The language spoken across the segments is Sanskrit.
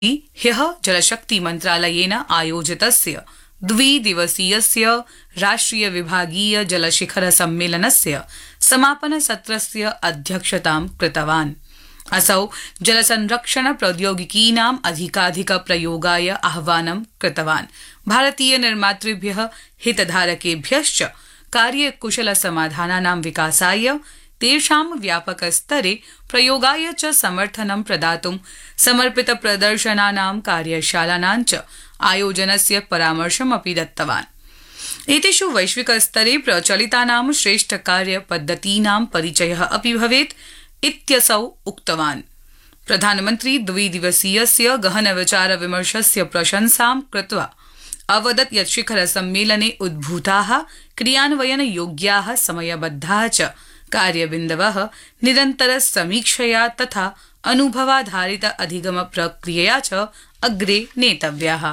ह्यः जलशक्ति मन्त्रालयेन आयोजितस्य द्विदिवसीयस्य राष्ट्रिय विभागीय जलशिखर सम्मेलनस्य समापन सत्रस्य अध्यक्षतां कृतवान्। असौ जलसंरक्षण प्रौद्योगिकीनाम् अधिकाधिक प्रयोगाय आह्वानं कृतवान्। भारतीय निर्मातृभ्यः हितधारकेभ्यश्च कार्यकुशल समाधानानां विकासाय तेषां व्यापकस्तरे प्रयोगाय च समर्थनं प्रदातुं समर्पित प्रदर्शनानां कार्यशालानां च आयोजनस्य परामर्शमपि दत्तवान्। एतेषु वैश्विकस्तरे प्रचलितानां श्रेष्ठकार्यपद्धतीनां परिचयः अपि भवेत् इत्यसौ उक्तवान्। प्रधानमन्त्री द्विदिवसीयस्य गहनविचार विमर्शस्य प्रशंसां कृत्वा अवदत् यत् शिखर सम्मेलने उद्भूताः क्रियान्वयनयोग्याः समयबद्धाः च कार्यबिन्दवः निरन्तर समीक्षया तथा अनुभवाधारित अधिगम प्रक्रियया च अग्रे नेतव्याः।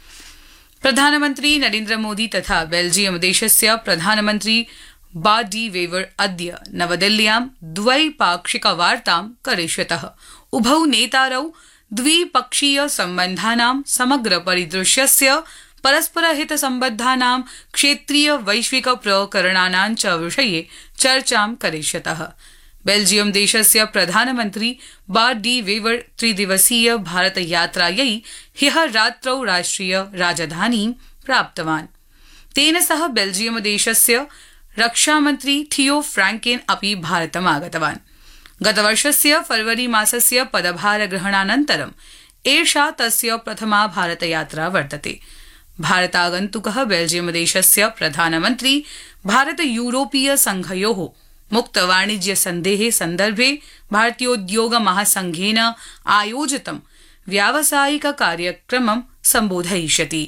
प्रधानमन्त्री नरेन्द्र मोदी तथा बेल्जियम देशस्य प्रधानमन्त्री बार्ट डी वेवर अद्य नवदिल्ल्यां द्वैपाक्षिक वार्तां करिष्यतः। उभौ नेतारौ द्विपक्षीय सम्बन्धानां समग्र परिदृश्यस्य परस्परहित सम्बद्धानां क्षेत्रीय वैश्विक प्रकरणानां च विषये चर्चां करिष्यतः। बेल्जियम देशस्य प्रधानमन्त्री बार्ट डी वेवर त्रिदिवसीय भारत यात्रायै ह्यः रात्रौ राष्ट्रिय राजधानीं प्राप्तवान्। तेन सह बेल्जियम देशस्य रक्षामन्त्री थियो फ्रांकेन अपि भारतम् आगतवान्। गतवर्षस्य फरवरी मासस्य पदभारग्रहणानन्तरम् एषा तस्य प्रथमा भारतयात्रा वर्तते। भारतागन्तुकः बेल्जियम देशस्य प्रधानमन्त्री भारत यूरोपीय संघयोः मुक्तवाणिज्य सन्धेः सन्दर्भे भारतीयोद्योग महासंघेन आयोजितं व्यावसायिक कार्यक्रमं सम्बोधयिष्यति।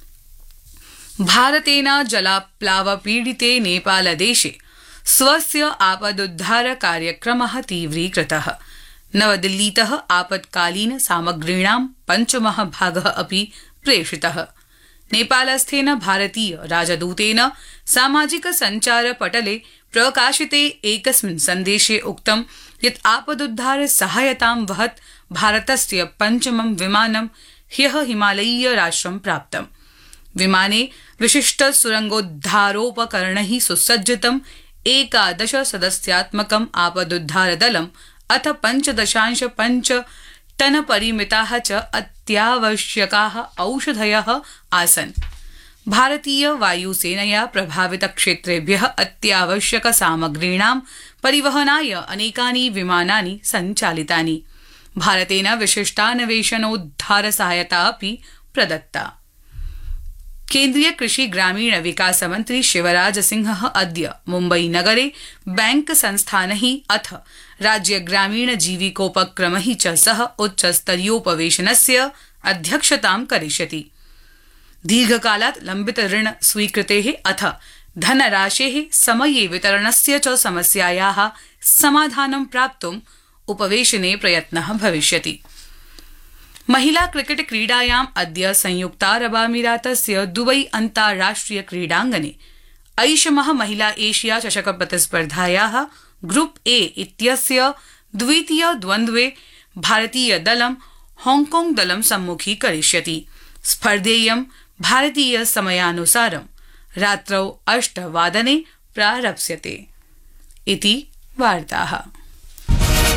भारतेन जलाप्लावपीडिते नेपालदेशे स्वस्य आपदुद्धार कार्यक्रमः तीव्रीकृतः। नवदिल्लीतः आपत्कालीन सामग्रीणां पञ्चमः भागः अपि प्रेषितः। नेपालस्थेन भारतीय राजदूतेन सामाजिक सञ्चार पटले प्रकाशिते एकस्मिन् सन्देशे उक्तं यत् आपदुद्धार सहायतां वहत् भारतस्य पञ्चमं विमानं ह्यः हिमालयीय राष्ट्रं प्राप्तम्। विमाने विशिष्ट सुरंगोद्धारोपकरणैः सुसज्जितं 11 सदस्यात्मकम् आपदुद्धार दलम् अथ 5.5 टन परिमिताः च अत्यावश्यकाः औषधयः आसन्। भारतीय वायुसेनया प्रभावित क्षेत्रेभ्यः अत्यावश्यक सामग्रीणां परिवहनाय अनेकानि विमानानि सञ्चालितानि। भारतेन विशिष्टान्वेषणोद्धार सहायता अपि प्रदत्ता। केन्द्रीय कृषि ग्रामीण विकास मंत्री शिवराज सिंह अद्य मुम्बई नगरे बैंक संस्थानैः अथ राज्य ग्रामीण जीविकोपक्रमैः च सह उच्चस्तरीयोपवेशनस्य अध्यक्षतां करिष्यति। दीर्घकालात् लम्बित ऋण स्वीकृतेः अथ धनराशेः समये वितरणस्य च समस्यायाः समाधानं प्राप्तुम् उपवेशने प्रयत्नः भविष्यति। महिला क्रिकेट क्रीडायाम् अद्य संयुक्तारबामीरातस्य दुबई अन्ताराष्ट्रिय क्रीडाङ्गणे ऐषमः महिला एशिया चषक प्रतिस्पर्धायाः ग्रुप ए इत्यस्य द्वितीय द्वन्द्वे भारतीय दलं हांगकांग दलं सम्मुखीकरिष्यति। स्पर्धेयं भारतीय समयानुसारं रात्रौ 8 वादने प्रारप्स्यते। इति वार्ताः।